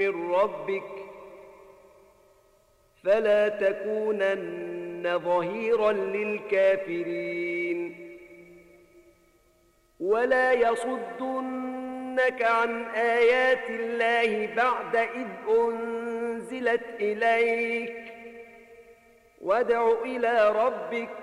من ربك فلا تكونن ظهيرا للكافرين ولا يصدنك عن آيات الله بعد إذ أنزلت إليك وادع إلى ربك